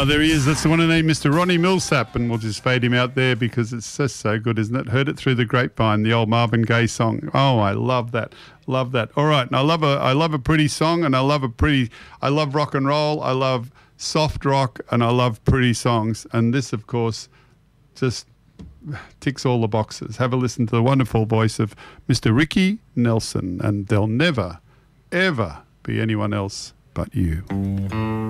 Oh, there he is. That's the one named Mr. Ronnie Millsap, and we'll just fade him out there because it's just so good, isn't it? Heard it through the grapevine, the old Marvin Gaye song. Oh, I love that. Love that. All right, and I love a pretty song, and I love rock and roll. I love soft rock, and I love pretty songs. And this, of course, just ticks all the boxes. Have a listen to the wonderful voice of Mr. Ricky Nelson, and there'll never, ever be anyone else but you.